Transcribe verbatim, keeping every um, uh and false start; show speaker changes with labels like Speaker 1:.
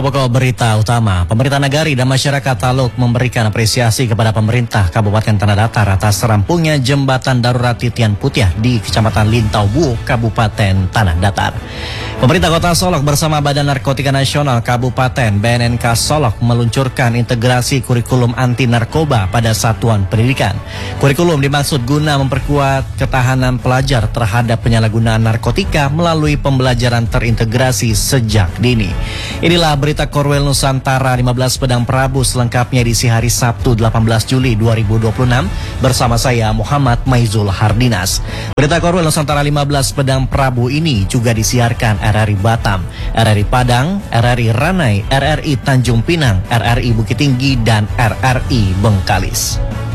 Speaker 1: Pokok-pokok berita utama, pemerintah negari dan masyarakat Taluk memberikan apresiasi kepada pemerintah Kabupaten Tanah Datar atas rampungnya jembatan darurat Titian Putiah di Kecamatan Lintau Buo, Kabupaten Tanah Datar. Pemerintah Kota Solok bersama Badan Narkotika Nasional Kabupaten B N N K Solok meluncurkan integrasi kurikulum anti narkoba pada satuan pendidikan. Kurikulum dimaksud guna memperkuat ketahanan pelajar terhadap penyalahgunaan narkotika melalui pembelajaran terintegrasi sejak dini. Inilah berita Korwil Nusantara lima belas Pedang Prabu, selengkapnya di hari Sabtu delapan belas Juli dua ribu dua puluh enam bersama saya Muhammad Maizul Hardinas. Berita Korwil Nusantara lima belas Pedang Prabu ini juga disiarkan R R I Batam, R R I Padang, R R I Ranai, R R I Tanjung Pinang, R R I Bukit Tinggi, dan R R I Bengkalis.